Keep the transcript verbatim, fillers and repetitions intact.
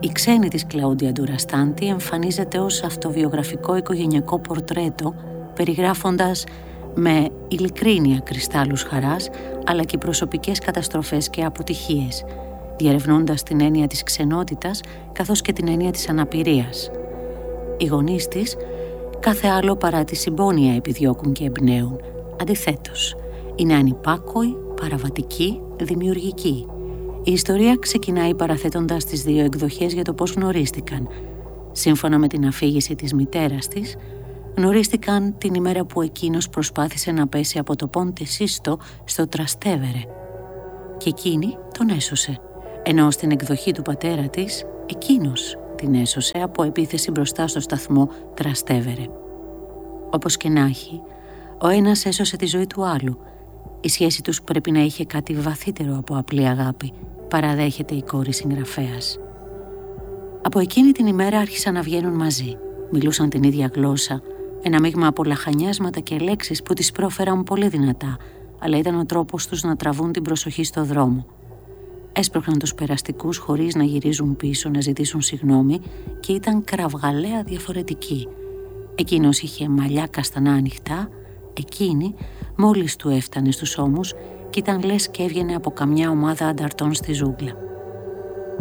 Η ξένη της Κλαούντια Ντουραστάντη εμφανίζεται ως αυτοβιογραφικό οικογενειακό πορτρέτο, περιγράφοντας με ειλικρίνεια κρυστάλλους χαράς, αλλά και προσωπικές καταστροφές και αποτυχίες, διερευνώντας την έννοια της ξενότητας καθώς και την έννοια της αναπηρίας. Οι γονείς της κάθε άλλο παρά τη συμπόνια επιδιώκουν και εμπνέουν. Αντιθέτως, είναι ανυπάκοοι, παραβατικοί, δημιουργικοί. Η ιστορία ξεκινάει παραθέτοντας τις δύο εκδοχές για το πώς γνωρίστηκαν. Σύμφωνα με την αφήγηση της μητέρας της, γνωρίστηκαν την ημέρα που εκείνος προσπάθησε να πέσει από το Πόντε Σύστο στο Τραστέβερε και εκείνη τον έσωσε, ενώ στην εκδοχή του πατέρα της, εκείνος την έσωσε από επίθεση μπροστά στο σταθμό Τραστέβερε. Όπως και να έχει, ο ένας έσωσε τη ζωή του άλλου. Η σχέση τους πρέπει να είχε κάτι βαθύτερο από απλή αγάπη, παραδέχεται η κόρη συγγραφέας. Από εκείνη την ημέρα άρχισαν να βγαίνουν μαζί. Μιλούσαν την ίδια γλώσσα, ένα μείγμα από λαχανιάσματα και λέξεις που τις πρόφεραν πολύ δυνατά, αλλά ήταν ο τρόπος τους να τραβούν την προσοχή στο δρόμο. Έσπρωχναν τους περαστικούς χωρίς να γυρίζουν πίσω να ζητήσουν συγγνώμη και ήταν κραυγαλαία διαφορετικοί. Εκείνος είχε μαλλιά καστανά ανοιχτά, εκείνη μόλις του έφτανε στους ώμους και ήταν λες και έβγαινε από καμιά ομάδα ανταρτών στη ζούγκλα.